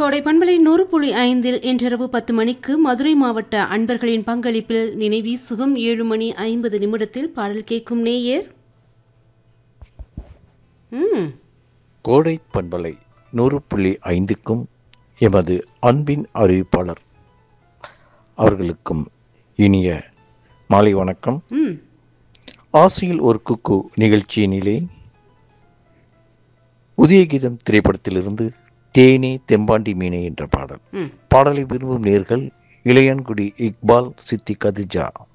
கோடை பண்பலை 100.5 இன்றிரவு 10 மணிக்கு மதுரை மாவட்ட அன்பர்களின் பங்களிப்பில் நினைவி சுகம் 7 மணி 50 நிமிடத்தில் பாடல் கேட்கும் நேயர். கோடை பண்பலை 100.5க்கும் எமது அன்பின் அறிவிப்பாளர் அவர்களுக்கும் இனிய மாலை வணக்கம். ஆசையில் ஒரு குக்கு நிகழ்ச்சியினிலே உதயகீதம் திரைப்படத்திலிருந்து தேனே தெம்பாண்டி மீனே என்ற பாடலை விரும்பும் நேர்கள் இளையான்குடி இக்பால், சித்தி கதிஜா,